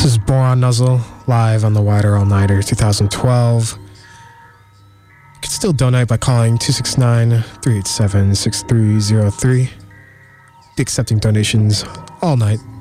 This is Boron Nuzzle, live on the Wider All Nighter 2012. You can still donate by calling 269-387-6303. Be accepting donations all night.